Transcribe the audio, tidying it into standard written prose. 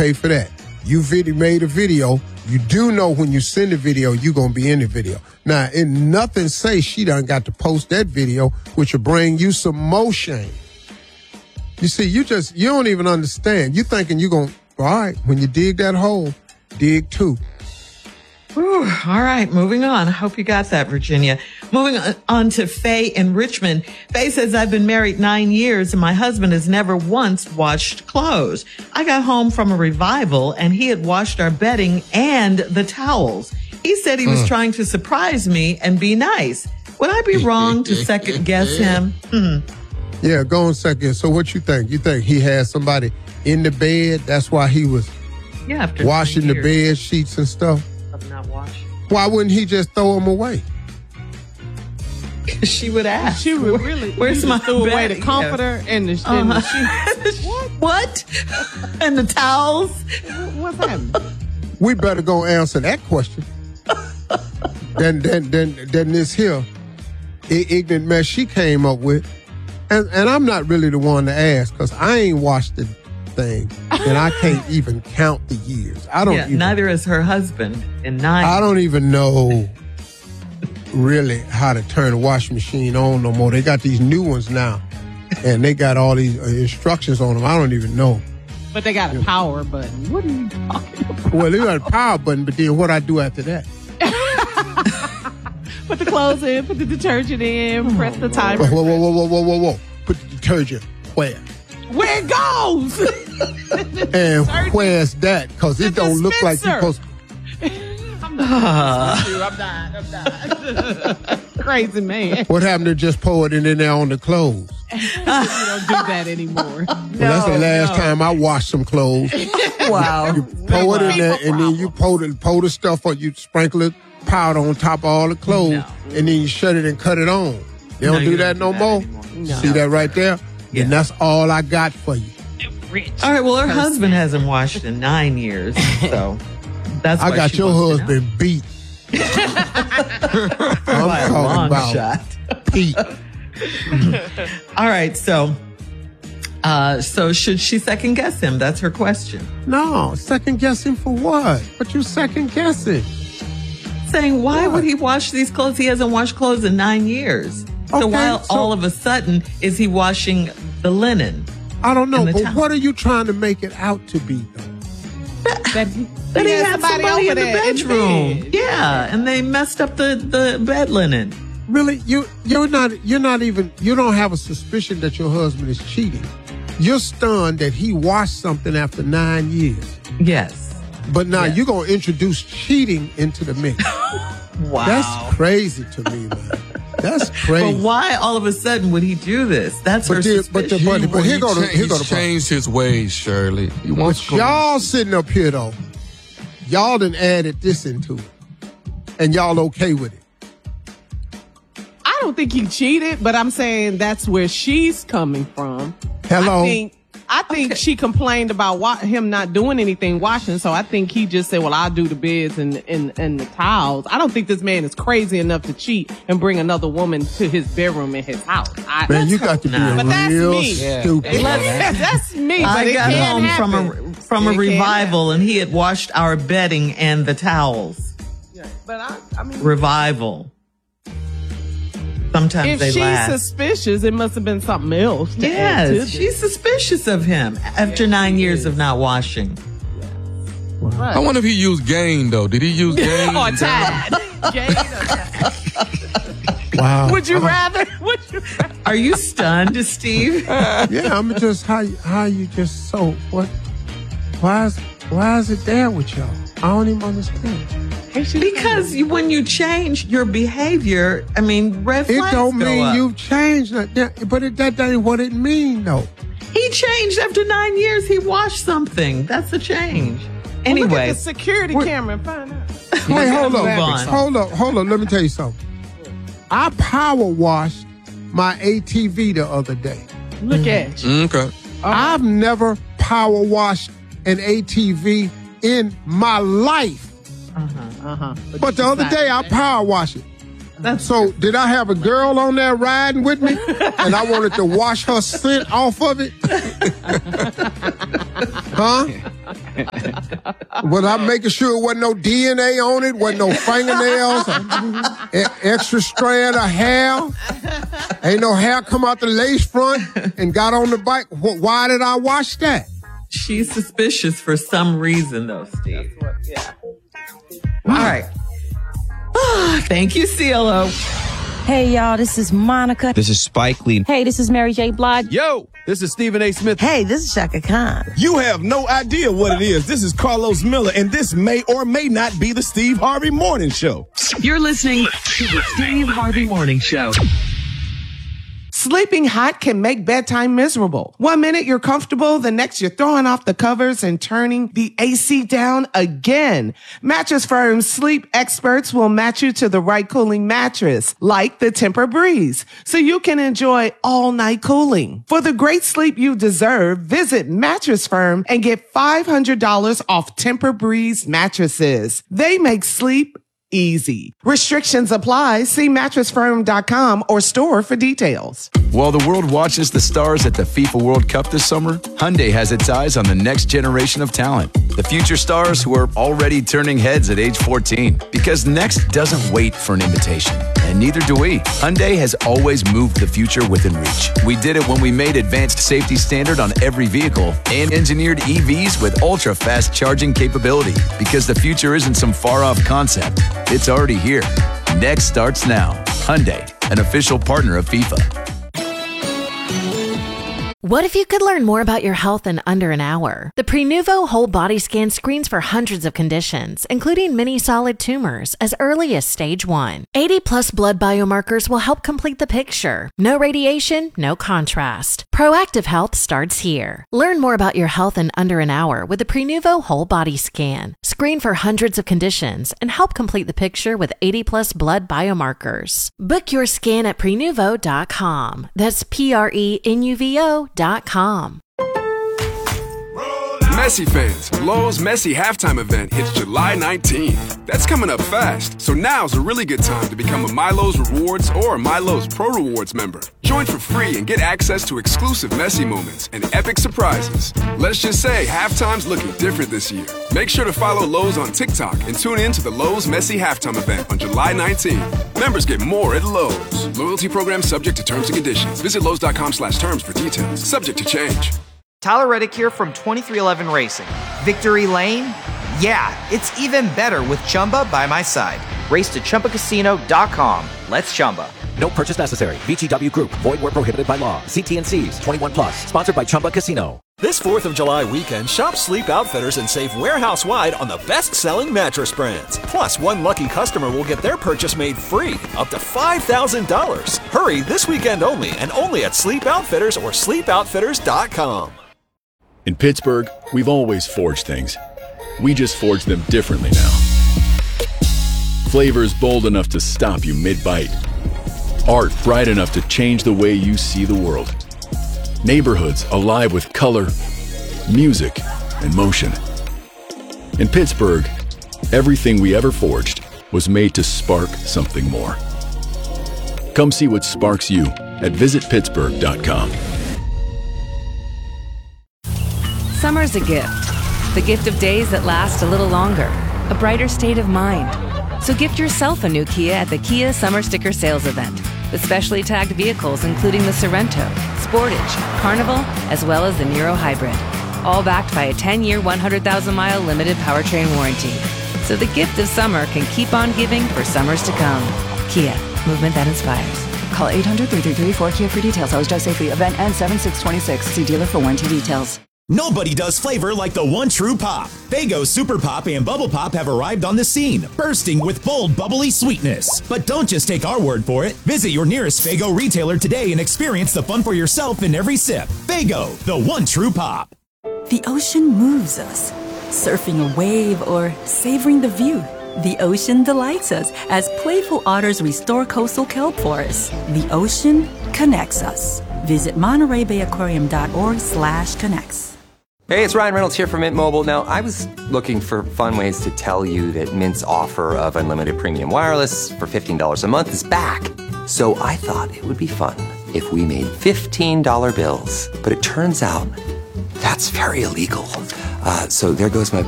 pay for that. You made a video. You do know when you send a video, you're going to be in the video. Now, and nothing say she done got to post that video, which will bring you some more shame. You see, you don't even understand. You thinking you're going to, all right, when you dig that hole, dig two. Whew, all right, moving on. I hope you got that, Virginia. Moving on to Faye in Richmond. Faye says, I've been married 9 years and my husband has never once washed clothes. I got home from a revival and he had washed our bedding and the towels. He said he was trying to surprise me and be nice. Would I be wrong to second guess him? Yeah, go on second. So what you think? You think he had somebody in the bed? That's why he was washing the bed sheets and stuff? Of not washing. Why wouldn't he just throw them away? She would ask. She would really. Where's my threw away the comforter and the sheets? What? And the towels? What's happening? We better go answer that question. Than this here ignorant mess she came up with. And I'm not really the one to ask because I ain't washed the thing and I can't even count the years. I don't. Neither is her husband in 9. I don't even know really how to turn a washing machine on no more. They got these new ones now, and they got all these instructions on them. I don't even know. But they got a power button. What are you talking about? Well, they got a power button, but then what I do after that? Put the clothes in, put the detergent in, press the timer. Whoa. Put the detergent where? Where it goes! And where's that? Because it don't look like you're supposed to. I'm not. Crazy man. What happened to just pour it in there on the clothes? You don't do that anymore. Well, that's the last time I washed some clothes. Wow. You pour it in there, and then you pour the stuff on. You sprinkle it, powder on top of all the clothes, and then you shut it and cut it on. They don't do that no more. No. See that right there? Yeah. And that's all I got for you. All right, well, her husband hasn't washed in 9 years, so that's why I got she your wants to know. husband beat. I'm By a talking long about shot. Pete. All right, so should she second guess him? That's her question. No, second guessing for what? What you second guessing? Saying, why would he wash these clothes? He hasn't washed clothes in 9 years. So why all of a sudden is he washing the linen? I don't know, and the but towel? what are you trying to make it out to be, though? That he had somebody in the bedroom. Yeah, and they messed up the bed linen. Really, you don't have a suspicion that your husband is cheating. You're stunned that he washed something after 9 years. Yes. But now you're going to introduce cheating into the mix. Wow. That's crazy to me, man. That's crazy. But why all of a sudden would he do this? That's her suspicion. But here go the changed his ways, Shirley. But y'all sitting up here, though, y'all done added this into it. And y'all okay with it. I don't think he cheated, but I'm saying that's where she's coming from. Hello? I think she complained about him not doing anything washing, so I think he just said, well, I'll do the beds and the towels. I don't think this man is crazy enough to cheat and bring another woman to his bedroom in his house. Man, you got to be real stupid. That's me. I got home from a revival and he had washed our bedding and the towels. Yeah, but I mean, revival. Sometimes they last. If she's suspicious, it must have been something else. Yes, she's suspicious of him after 9 years of not washing. I wonder if he used Gain, though. Did he use Gain? Or Tide. Gain or Tide. Wow. Would you rather? Are you stunned, Steve? Yeah, I'm just, how you just so, what? Why is it there with y'all? I don't even understand. Because when you change your behavior, I mean, red flags it don't mean up. you've changed, but that ain't what it mean, though. He changed after 9 years. He washed something. That's a change. Anyway, look at the security camera and find out. Wait, hold up. Let me tell you something. I power washed my ATV the other day. Look at you. Okay. I've never power washed an ATV in my life. But the other day I power washed it. So did I have a girl on there riding with me and I wanted to wash her scent off of it? Huh? Was I making sure it wasn't no DNA on it, wasn't no fingernails, extra strand of hair? Ain't no hair come out the lace front and got on the bike. Why did I wash that? She's suspicious for some reason, though, Steve. Yeah. All right. Thank you, CeeLo. Hey, y'all, this is Monica. This is Spike Lee. Hey, this is Mary J. Blige. Yo, this is Stephen A. Smith. Hey, this is Shaka Khan. You have no idea what it is. This is Carlos Miller, and this may or may not be the Steve Harvey Morning Show. You're listening to the Steve Harvey Morning Show. Sleeping hot can make bedtime miserable. 1 minute you're comfortable, the next you're throwing off the covers and turning the AC down again. Mattress Firm's sleep experts will match you to the right cooling mattress, like the Tempur-Breeze, so you can enjoy all-night cooling. For the great sleep you deserve, visit Mattress Firm and get $500 off Tempur-Breeze mattresses. They make sleep easy. Restrictions apply. See mattressfirm.com or store for details. While the world watches the stars at the FIFA World Cup this summer, Hyundai has its eyes on the next generation of talent. The future stars who are already turning heads at age 14. Because next doesn't wait for an invitation. And neither do we. Hyundai has always moved the future within reach. We did it when we made advanced safety standard on every vehicle and engineered EVs with ultra-fast charging capability. Because the future isn't some far-off concept. It's already here. Next starts now. Hyundai, an official partner of FIFA. What if you could learn more about your health in under an hour? The Prenuvo Whole Body Scan screens for hundreds of conditions, including many solid tumors, as early as stage 1. 80+ blood biomarkers will help complete the picture. No radiation, no contrast. Proactive health starts here. Learn more about your health in under an hour with the Prenuvo Whole Body Scan. Screen for hundreds of conditions and help complete the picture with 80+ blood biomarkers. Book your scan at Prenuvo.com. That's Prenuvo.com. Messi fans, Lowe's Messi halftime event hits July 19th. That's coming up fast, so now's a really good time to become a MyLowe's Rewards or MyLowe's Pro Rewards member. Join for free and get access to exclusive Messi moments and epic surprises. Let's just say halftime's looking different this year. Make sure to follow Lowe's on TikTok and tune in to the Lowe's Messi halftime event on July 19th. Members get more at Lowe's. Loyalty program subject to terms and conditions. Visit Lowe's.com/terms for details. Subject to change. Tyler Reddick here from 2311 Racing. Victory Lane? Yeah, it's even better with Chumba by my side. Race to ChumbaCasino.com. Let's Chumba. No purchase necessary. VGW Group. Void where prohibited by law. See T&Cs. 21+. Sponsored by Chumba Casino. This 4th of July weekend, shop Sleep Outfitters and save warehouse-wide on the best-selling mattress brands. Plus, one lucky customer will get their purchase made free, up to $5,000. Hurry this weekend only, and only at Sleep Outfitters or sleepoutfitters.com. In Pittsburgh, we've always forged things. We just forge them differently now. Flavors bold enough to stop you mid-bite. Art bright enough to change the way you see the world. Neighborhoods alive with color, music, and motion. In Pittsburgh, everything we ever forged was made to spark something more. Come see what sparks you at visitpittsburgh.com. Summer's a gift. The gift of days that last a little longer. A brighter state of mind. So gift yourself a new Kia at the Kia Summer Sticker Sales Event. With specially tagged vehicles including the Sorrento, Sportage, Carnival, as well as the Niro Hybrid. All backed by a 10-year, 100,000-mile limited powertrain warranty. So the gift of summer can keep on giving for summers to come. Kia, movement that inspires. Call 800-333-4KIA for details. Always drive safely. Event ends 7/6/26. See dealer for warranty details. Nobody does flavor like the one true pop. Faygo Super Pop and Bubble Pop have arrived on the scene, bursting with bold, bubbly sweetness. But don't just take our word for it. Visit your nearest Faygo retailer today and experience the fun for yourself in every sip. Faygo, the one true pop. The ocean moves us, surfing a wave or savoring the view. The ocean delights us as playful otters restore coastal kelp forests. The ocean connects us. Visit MontereyBayAquarium.org/connects. Hey, it's Ryan Reynolds here from Mint Mobile. Now, I was looking for fun ways to tell you that Mint's offer of unlimited premium wireless for $15 a month is back. So I thought it would be fun if we made $15 bills. But it turns out that's very illegal. So there goes my